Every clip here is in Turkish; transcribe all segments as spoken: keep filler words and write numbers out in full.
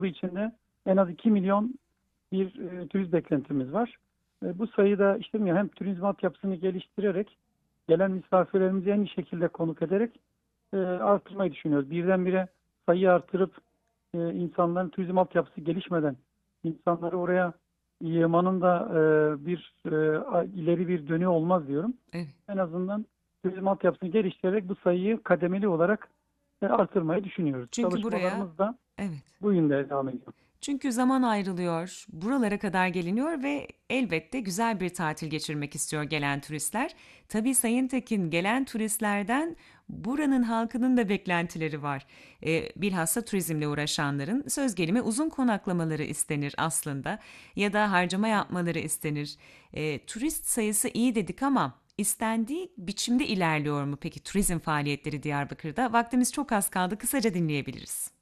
Bu içinde en az iki milyon bir e, turist beklentimiz var. E, bu sayıda işte mi hem turizm altyapısını geliştirerek gelen misafirlerimizi en iyi şekilde konuk ederek e, artırmayı düşünüyoruz. Birdenbire sayıyı artırıp e, insanların turizm altyapısı gelişmeden insanları oraya yığmanın da e, bir e, ileri bir dönüyor olmaz diyorum. Evet. En azından turizm altyapısını geliştirerek bu sayıyı kademeli olarak e, artırmayı düşünüyoruz. Çünkü buraya Çalışmalarımız da evet. bu yönde devam ediyor. Çünkü zaman ayrılıyor, buralara kadar geliniyor ve elbette güzel bir tatil geçirmek istiyor gelen turistler. Tabii Sayın Tekin, gelen turistlerden buranın halkının da beklentileri var. Ee, bilhassa turizmle uğraşanların söz gelimi uzun konaklamaları istenir aslında ya da harcama yapmaları istenir. Ee, turist sayısı iyi dedik ama istendiği biçimde ilerliyor mu peki turizm faaliyetleri Diyarbakır'da? Vaktimiz çok az kaldı, kısaca dinleyebiliriz.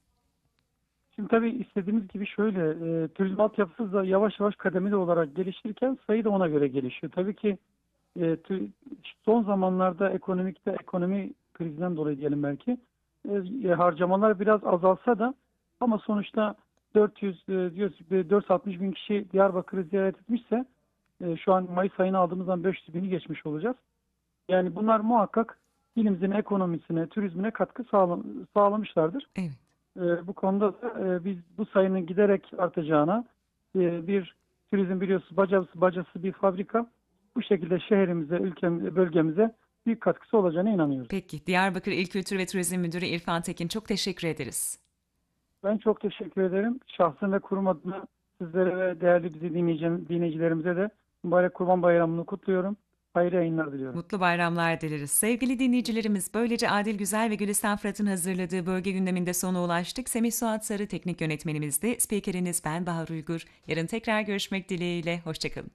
Şimdi tabii istediğimiz gibi şöyle, e, turizm altyapısı da yavaş yavaş kademeli olarak gelişirken sayı da ona göre gelişiyor. Tabii ki e, tü- son zamanlarda ekonomikte ekonomi krizinden dolayı diyelim belki e, harcamalar biraz azalsa da ama sonuçta dört yüz e, diyoruz, e, dört yüz altmış bin kişi Diyarbakır'ı ziyaret etmişse e, şu an Mayıs ayını aldığımızdan beş yüz bini geçmiş olacağız. Yani bunlar muhakkak ilimizin ekonomisine, turizmine katkı sağlam- sağlamışlardır. Evet. E, bu konuda da e, biz bu sayının giderek artacağına e, bir turizm biliyorsunuz bacası bacası bir fabrika bu şekilde şehrimize, ülkemize, bölgemize büyük katkısı olacağına inanıyoruz. Peki, Diyarbakır İl Kültür ve Turizm Müdürü İrfan Tekin, çok teşekkür ederiz. Ben çok teşekkür ederim. Şahsım ve kurum adına sizlere ve değerli bizi dinleyici- dinleyicilerimize de mübarek Kurban Bayramı'nı kutluyorum. Hayırlı yayınlar diliyorum. Mutlu bayramlar dileriz. Sevgili dinleyicilerimiz, böylece Adil Güzel ve Gülistan Fırat'ın hazırladığı bölge gündeminde sona ulaştık. Semih Suat Sarı teknik yönetmenimizdi. Spikeriniz ben Bahar Uygur. Yarın tekrar görüşmek dileğiyle. Hoşçakalın.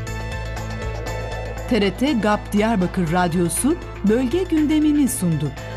T R T GAP Diyarbakır Radyosu bölge gündemini sundu.